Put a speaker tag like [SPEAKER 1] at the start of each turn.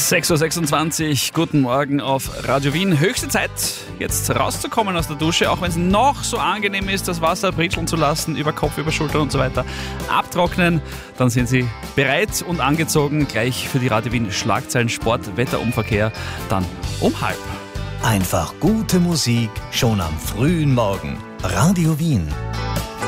[SPEAKER 1] 6.26 Uhr, guten Morgen auf Radio Wien. Höchste Zeit, jetzt rauszukommen aus der Dusche, auch wenn es noch so angenehm ist, das Wasser britzeln zu lassen, über Kopf, über Schultern und so weiter. Abtrocknen, dann sind Sie bereit und angezogen, gleich für die Radio Wien Schlagzeilen, Sport, Wetter und Verkehr, dann um 12:30.
[SPEAKER 2] Einfach gute Musik schon am frühen Morgen. Radio Wien.